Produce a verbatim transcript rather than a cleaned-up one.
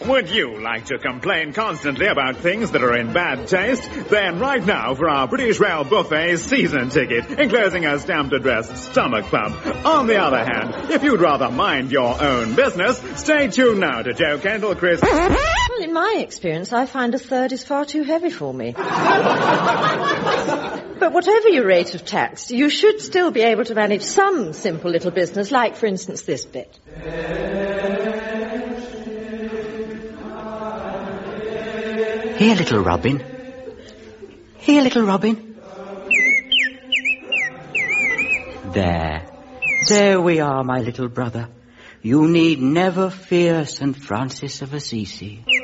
Would you like to complain constantly about things that are in bad taste? Then right now for our British Rail Buffet season ticket, enclosing a stamped addressed stomach pump. On the other hand, if you'd rather mind your own business, stay tuned now to Joe Kendall, Chris... Well, in my experience, I find a third is far too heavy for me. But whatever your rate of tax, you should still be able to manage some simple little business, like, for instance, this bit. Here, little Robin. Here, little Robin. There. There we are, my little brother. You need never fear Saint Francis of Assisi.